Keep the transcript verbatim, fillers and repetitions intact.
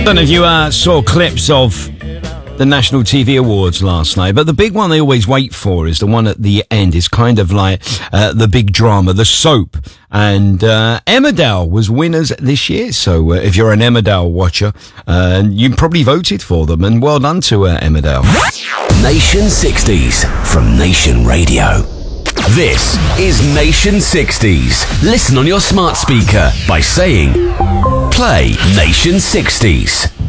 Don't know if you uh, saw clips of the National T V Awards last night, but the big one they always wait for is the one at the end. It's kind of like uh, the big drama, the soap. And uh, Emmerdale was winners this year. So uh, if you're an Emmerdale watcher, uh, you probably voted for them. And well done to uh, Emmerdale. Nation sixties from Nation Radio. This is Nation sixties. Listen on your smart speaker by saying, play Nation sixties.